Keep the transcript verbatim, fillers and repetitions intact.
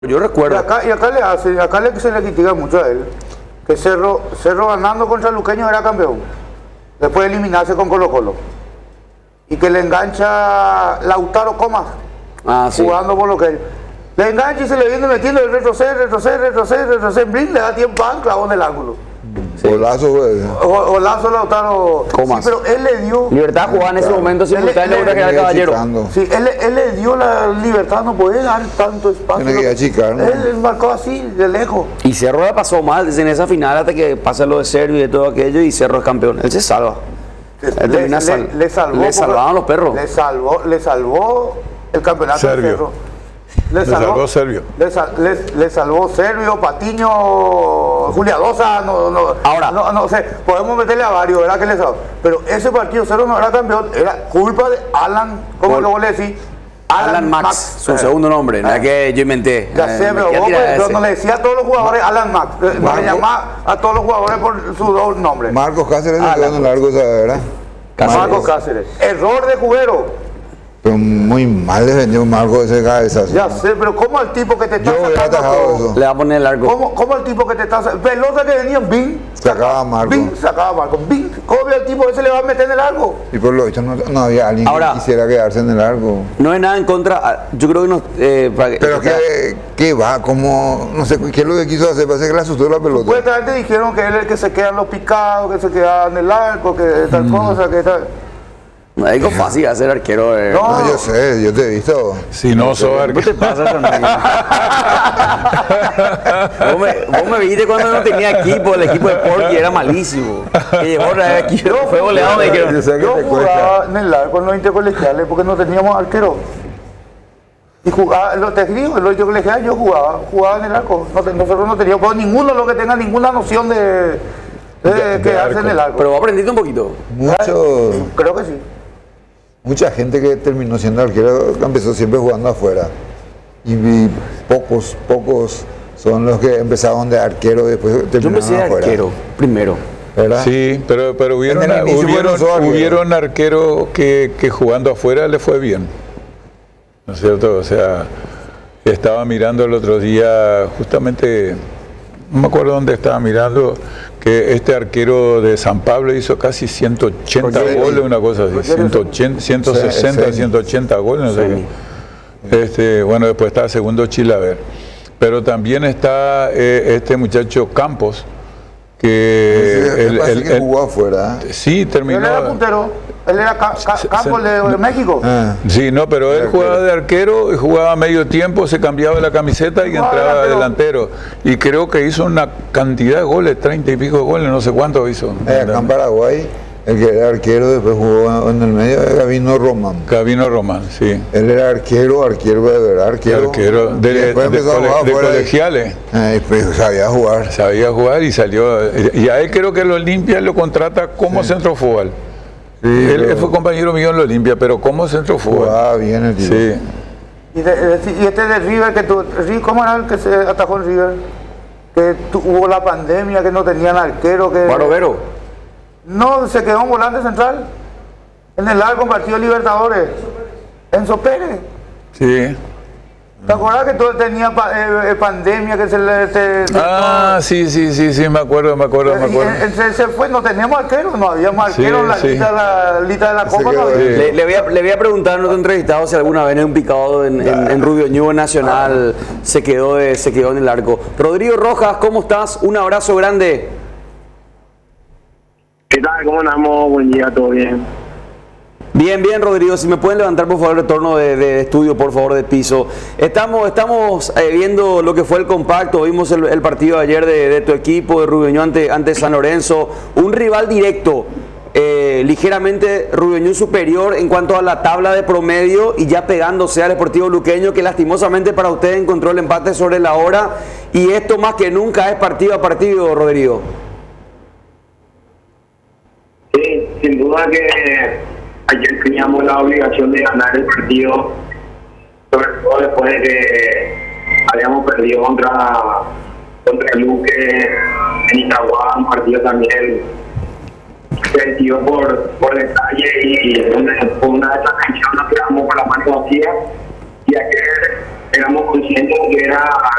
Yo recuerdo. Y acá, y acá le hace, acá le, se le critica mucho a él, que Cerro, Cerro ganando contra Luqueño era campeón, después de eliminarse con Colo Colo. Y que le engancha Lautaro Comas, Ah, sí. jugando por Luqueño. Le engancha y se le viene metiendo el retroceder, retroceder, retroceder, retroceder, Blin le da tiempo al clavón del ángulo. Sí. Golazo, güey. O, Olazo Lautaro. Comas. Sí, pero él le dio. Libertad jugaba en ese momento sin Él- en la él- que era él- caballero. achicando. Sí, él, él le dio la libertad, no podía dar tanto espacio. Tiene que achicar, ¿no? Él marcó así, de lejos. Y Cerro la pasó mal en esa final hasta que pasa lo de Serbia y de todo aquello y Cerro es campeón. Él se salva. Él Le, termina le- sal- le salvó. le porque- salvaban los perros. Le salvó, le salvó el campeonato de Servio. Cerro. Le Le salvó Servio. Le, sal- le- le salvó Servio, Patiño, Juliadosa, no, no, Ahora. no, no sé, podemos meterle a varios, ¿verdad? Que le salvó. Pero ese partido Cerro no era campeón, era culpa de Alan, como Por- luego le decís, Alan Max, su eh, segundo nombre, no eh, es que yo inventé. Ya Eh, sé, me pero quería vos tirar pues, ese. no le decía a todos los jugadores Alan Max, eh, no le Marco. llamaba a todos los jugadores por su doble nombre. Marcos Cáceres Ah, se quedó en el largo, ¿sabes? ¿Verdad? Cáceres. Marcos Cáceres. Error de Juguero. Pero muy mal defendió Marcos ese cabezazo. Ya sé, pero ¿cómo el tipo que te está Yo hubiera sacando atajado todo? eso. Le va a poner el largo. ¿Cómo, ¿Cómo el tipo que te está sacando? Pelota que venía, Bing. Sacaba a Marco. Bing, sacaba a Marco. Bing. ¿Cómo el tipo ese le va a meter en el largo? Y por lo visto no, no había alguien Ahora- que quisiera quedarse en el largo. No es nada en contra. ah, Yo creo que no. Eh, para que- Pero que, que va, como, no sé, ¿qué es lo que quiso hacer? Parece que le asustó la pelota. Supuestamente dijeron que él es el que se queda en los picados, que se queda en el arco, que tal cosa, que tal. No es algo fácil hacer arquero. eh. No. No, yo sé, yo te he visto. Si no sos ¿Qué te arquero. pasa también? vos, me, vos me viste cuando no tenía equipo, el equipo de Porky era malísimo. Que llegó a traer aquí, fue goleado, me dijeron. Yo sé que Yo te jugaba en el arco en los intercolegiales porque no teníamos arquero. Y jugaba, en los te digo, en los intercolegiales yo jugaba, jugaba en el arco. No te- nosotros no teníamos, pues, ninguno lo que tenga ninguna noción de, de, de quedarse en arco. el arco. Pero vos aprendiste un poquito. Mucho, Creo que sí. mucha gente que terminó siendo arquero empezó siempre jugando afuera. Y, y pocos, pocos son los que empezaron de arquero y después Yo terminaron empecé de afuera. arquero primero. ¿Verdad? Sí, pero, pero hubieron, En el inicio, hubieron, bueno, sos arquero. hubieron arqueros que, que jugando afuera le fue bien. ¿No es cierto? O sea, estaba mirando el otro día, justamente, no me acuerdo dónde estaba mirando, que este arquero de San Pablo hizo casi ciento ochenta Rogerio. goles, una cosa así, Rogerio. ciento ochenta, ciento sesenta, Sí, sí. ciento ochenta goles, no sé Sí. qué. Este, bueno, después está segundo Chilaver. Pero también está eh, este muchacho Campos, que Sí, me el- parece el- que el- jugó afuera. sí Él terminó. era puntero, él era ca, ca- Se- campo se- de, de México. Ah. Sí, no, pero él Era jugaba arquero. de arquero y jugaba medio tiempo, se cambiaba la camiseta y Jugaba entraba delantero. delantero. Y creo que hizo una cantidad de goles, treinta y pico de goles, no sé cuántos hizo. Eh, acá en Paraguay, el que era arquero después jugó en el medio era Gabino Román. Gabino Román, sí. Él era arquero, arquero de verdad, arquero. Arquero de, Y después de empezó a cole- jugar de afuera y- colegiales. Eh, y pues sabía jugar. Sabía jugar y salió. Y a él creo que el Olimpia lo contrata como centrofugal. Sí, él, pero él fue compañero mío en el Olimpia, pero como centrofugal. jugaba bien el tipo. Sí. Y, de- de- y este de River, que tu, Ri- ¿cómo era el que se atajó en River? Que tu- hubo la pandemia, que no tenían arquero, que... Barovero. No, se quedó en volante central. En el largo partido de Libertadores. Enzo Pérez. Sí. ¿Te acuerdas que tú tenías pa- eh, eh, pandemia, que se le... te- te- Ah, sí, sí, sí, sí, me acuerdo, me acuerdo, me y acuerdo. él- él se, se fue, no teníamos arquero, no habíamos arquero Sí, en la sí. lista de la, lista de la Se Copa. quedó No había. ahí. Le, le voy a, le voy a preguntar a nuestro entrevistado si alguna vez en un picado en, en, en Rubio Ñu Nacional se quedó, de- se quedó en el arco. Rodrigo Rojas, ¿cómo estás? Un abrazo grande. ¿Qué tal? ¿Cómo andamos? Buen día, ¿todo bien? Bien, bien, Rodrigo. Si me pueden levantar, por favor, el retorno de, de estudio, por favor, de piso. Estamos, estamos eh, viendo lo que fue el compacto. Vimos el, el partido de ayer de, de tu equipo, de Rubio Ñu ante, ante San Lorenzo. Un rival directo, eh, ligeramente Rubio Ñu superior en cuanto a la tabla de promedio y ya pegándose al Sportivo Luqueño, que lastimosamente para usted encontró el empate sobre la hora. Y esto más que nunca es partido a partido, Rodrigo. Sí, sin duda que ayer teníamos la obligación de ganar el partido, sobre todo después de que habíamos perdido contra, contra Luque en Itagua, un partido también que decidió por, por detalle y una, por una de esas canciones nos quedamos con la mano vacía. Y ayer éramos conscientes de que era